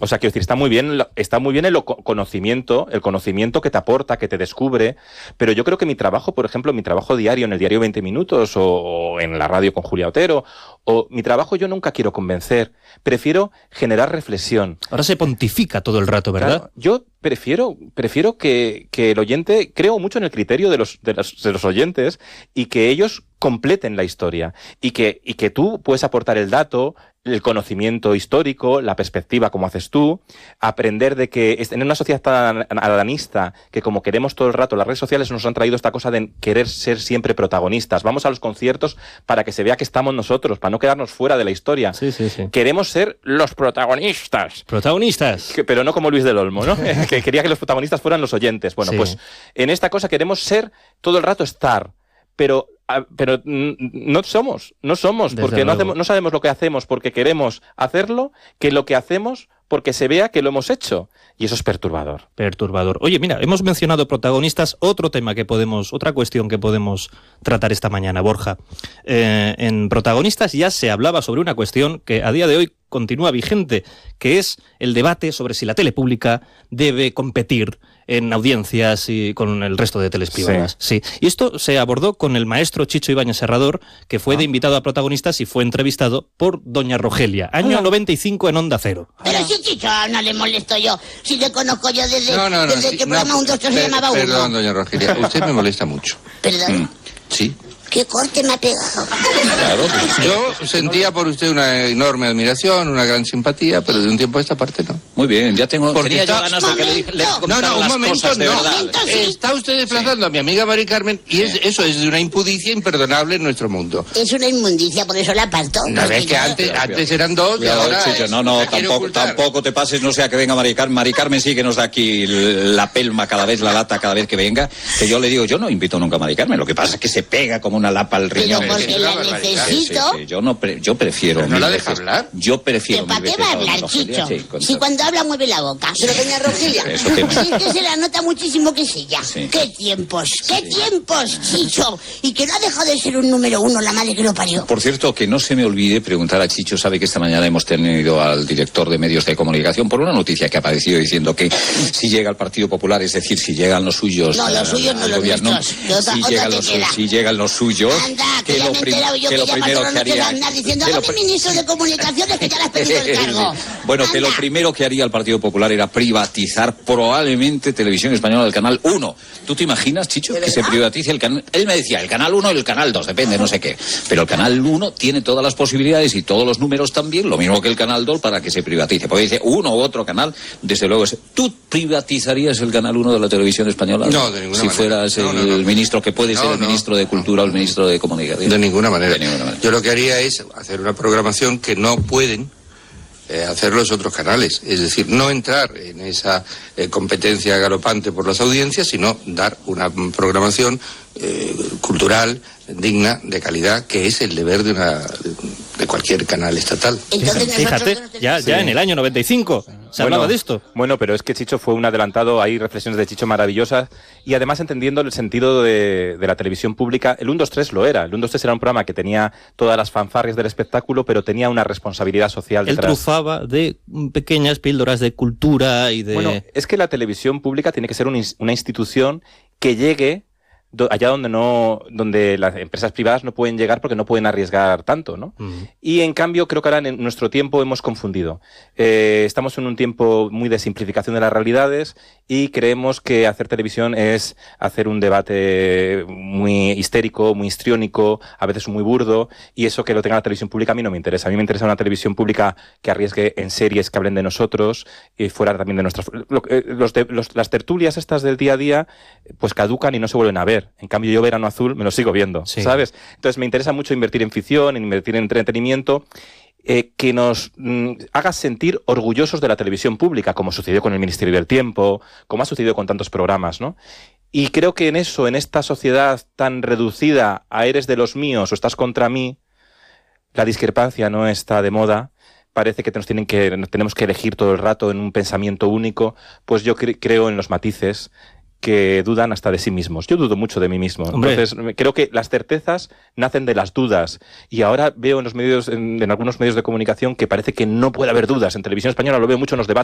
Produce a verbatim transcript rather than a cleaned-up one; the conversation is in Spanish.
O sea, quiero decir, está muy bien, está muy bien el conocimiento, el conocimiento que te aporta, que te descubre, pero yo creo que mi trabajo, por ejemplo, mi trabajo diario en el diario veinte minutos o, o en la radio con Julia Otero, o mi trabajo yo nunca quiero convencer, prefiero generar reflexión. Ahora se pontifica todo el rato, ¿verdad? Claro, yo prefiero, prefiero que, que el oyente, creo mucho en el criterio de los, de los, de los oyentes y que ellos completen la historia y que, y que tú puedes aportar el dato, el conocimiento histórico, la perspectiva como haces tú, aprender de que en una sociedad tan adanista que como queremos todo el rato, las redes sociales nos han traído esta cosa de querer ser siempre protagonistas. Vamos a los conciertos para que se vea que estamos nosotros, para no quedarnos fuera de la historia. Sí, sí, sí. Queremos ser los protagonistas. Protagonistas. Que, pero no como Luis del Olmo, ¿no? Que quería que los protagonistas fueran los oyentes. Bueno, sí. Pues en esta cosa queremos ser todo el rato estar, pero... pero no somos, no somos, Desde porque no, hacemos, no sabemos lo que hacemos porque queremos hacerlo, que lo que hacemos porque se vea que lo hemos hecho. Y eso es perturbador. Perturbador. Oye, mira, hemos mencionado protagonistas, otro tema que podemos, otra cuestión que podemos tratar esta mañana, Borja. Eh, en protagonistas ya se hablaba sobre una cuestión que a día de hoy continúa vigente, que es el debate sobre si la tele pública debe competir en audiencias y con el resto de teles privadas. Sí. sí. Y esto se abordó con el maestro Chicho Ibáñez Serrador, que fue ah. de invitado a protagonistas y fue entrevistado por doña Rogelia, año noventa y cinco en Onda Cero. Pero si Chicho no le molesto yo, si le conozco yo desde, no, no, no, desde sí, que no, programa un dos tres se llamaba uno. Perdón, doña Rogelia, usted me molesta mucho. ¿Perdón? Mm, sí. ¿Qué corte me ha pegado? Claro, pues yo sentía por usted una enorme admiración, una gran simpatía, pero de un tiempo a esta parte no. Muy bien, ya tengo... Porque tenía está... yo ganas de que le, le No, no, un momento, no. Momento, sí. Está usted desplazando sí. a mi amiga Mari Carmen y es, eso es de una impudicia imperdonable en nuestro mundo. Es una inmundicia, por eso la aparto. No ves que antes, antes eran dos y ahora... Chicho, no, no, tampoco, tampoco te pases, no sea que venga Mari Carmen. Mari Carmen sí que nos da aquí la pelma cada vez, la lata cada vez que venga, que yo le digo, yo no invito nunca a Mari Carmen, lo que pasa es que se pega como una lapa al riñón. Porque la necesito. Sí, sí, sí. Yo, no pre yo prefiero... ¿Pero no la deja hablar? Yo prefiero... ¿Para qué va a hablar, Chicho? Sí, si cuando habla mueve la boca. Pero doña Rogelia, Eso sí es que se la nota muchísimo que es ella. Sí. ¡Qué tiempos! ¡Qué sí. tiempos, Chicho! Y que no ha dejado de ser un número uno, la madre que lo parió. Por cierto, que no se me olvide preguntar a Chicho, sabe que esta mañana hemos tenido al director de medios de comunicación por una noticia que ha aparecido diciendo que si llega el Partido Popular, es decir, si llegan los suyos... No, los suyos no, los gobierno, nuestros. Si, otra, llegan otra los, si llegan los suyos... Anda, que, que ya lo me he enterado yo que, que lo primero que haría... Andar diciendo, haga mi ministro de comunicaciones que ya le has pedido el cargo. Bueno, Anda. que lo primero que haría el Partido Popular era privatizar probablemente Televisión Española, el Canal uno. ¿Tú te imaginas, Chicho, que se privatice el canal? Él me decía, el Canal uno y el Canal dos, depende, no sé qué. Pero el Canal uno tiene todas las posibilidades y todos los números también, lo mismo que el Canal dos, para que se privatice. Porque dice, uno u otro canal, desde luego es... ¿Tú privatizarías el Canal uno de la Televisión Española? No, de ninguna si manera. Si fueras no, el no, no. ministro, que puede no, ser el no. ministro de Cultura o el ministro de Comunicación. De ninguna manera. De ninguna manera. Yo lo que haría es hacer una programación que no pueden eh, hacer los otros canales. Es decir, no entrar en esa eh, competencia galopante por las audiencias, sino dar una programación eh, cultural, digna, de calidad, que es el deber de una de cualquier canal estatal. Entonces, Fíjate, ya, ya sí. en el año noventa y cinco se bueno, hablaba de esto. Bueno, pero es que Chicho fue un adelantado, hay reflexiones de Chicho maravillosas, y además entendiendo el sentido de, de la televisión pública, el uno dos tres lo era. El uno dos tres era un programa que tenía todas las fanfarrias del espectáculo, pero tenía una responsabilidad social detrás. Él trufaba de pequeñas píldoras de cultura y de... Bueno, es que la televisión pública tiene que ser un, una institución que llegue allá donde no, donde las empresas privadas no pueden llegar porque no pueden arriesgar tanto, ¿no? Uh-huh. Y en cambio creo que ahora en nuestro tiempo hemos confundido. Eh, estamos en un tiempo muy de simplificación de las realidades y creemos que hacer televisión es hacer un debate muy histérico, muy histriónico, a veces muy burdo, y eso que lo tenga la televisión pública a mí no me interesa. A mí me interesa una televisión pública que arriesgue en series que hablen de nosotros y fuera también de nuestras... Los de, los, las tertulias estas del día a día pues caducan y no se vuelven a ver. En cambio, yo Verano Azul me lo sigo viendo, sí. ¿sabes? Entonces me interesa mucho invertir en ficción, en invertir en entretenimiento, eh, que nos mm, haga sentir orgullosos de la televisión pública, como sucedió con el Ministerio del Tiempo, como ha sucedido con tantos programas, ¿no? Y creo que en eso, en esta sociedad tan reducida a eres de los míos o estás contra mí, la discrepancia no está de moda. Parece que nos tienen que nos tenemos que elegir todo el rato en un pensamiento único. Pues yo cre- creo en los matices que dudan hasta de sí mismos. Yo dudo mucho de mí mismo. Hombre. Entonces, creo que las certezas nacen de las dudas. Y ahora veo en los medios, en, en algunos medios de comunicación, que parece que no puede haber dudas. En Televisión Española lo veo mucho en los debates.